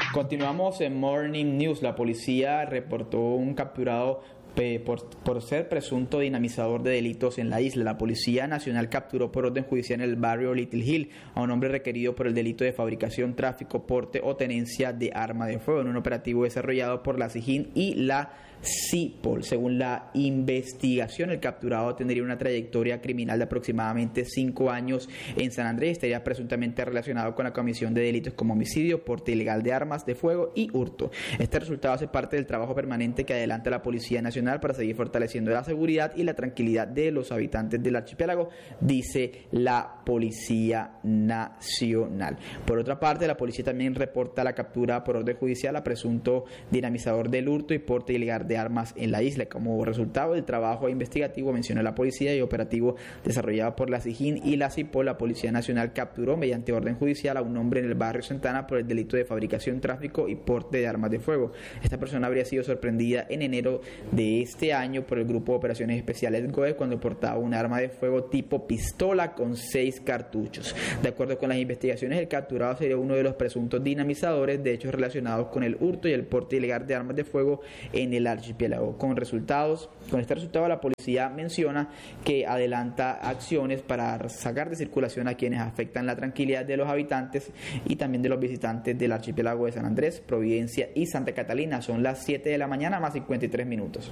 Continuamos en Morning News. La policía reportó un capturado por ser presunto dinamizador de delitos en la isla. La Policía Nacional capturó por orden judicial en el barrio Little Hill a un hombre requerido por el delito de fabricación, tráfico, porte o tenencia de arma de fuego en un operativo desarrollado por la SIJIN y la CIPOL. Según la investigación, el capturado tendría una trayectoria criminal de aproximadamente 5 años en San Andrés. Estaría presuntamente relacionado con la comisión de delitos como homicidio, porte ilegal de armas de fuego y hurto. Este resultado hace parte del trabajo permanente que adelanta la Policía Nacional para seguir fortaleciendo la seguridad y la tranquilidad de los habitantes del archipiélago, dice la Policía Nacional. Por otra parte, la policía también reporta la captura por orden judicial a presunto dinamizador del hurto y porte ilegal de armas en la isla. Como resultado del trabajo investigativo, mencionó la policía, y operativo desarrollado por la SIJIN y la CIPOL, la Policía Nacional capturó mediante orden judicial a un hombre en el barrio Santana por el delito de fabricación, tráfico y porte de armas de fuego. Esta persona habría sido sorprendida en enero de este año por el Grupo de Operaciones Especiales GOE cuando portaba un arma de fuego tipo pistola con 6 cartuchos. De acuerdo con las investigaciones, el capturado sería uno de los presuntos dinamizadores de hechos relacionados con el hurto y el porte ilegal de armas de fuego en el archipiélago. Con este resultado, la policía menciona que adelanta acciones para sacar de circulación a quienes afectan la tranquilidad de los habitantes y también de los visitantes del archipiélago de San Andrés, Providencia y Santa Catalina. Son las 7 de la mañana más 53 minutos.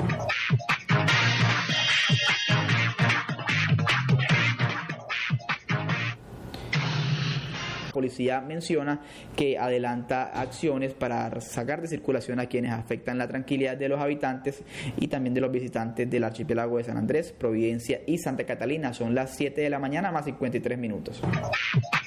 La policía menciona que adelanta acciones para sacar de circulación a quienes afectan la tranquilidad de los habitantes y también de los visitantes del archipiélago de San Andrés, Providencia y Santa Catalina. Son las 7 de la mañana más 53 minutos.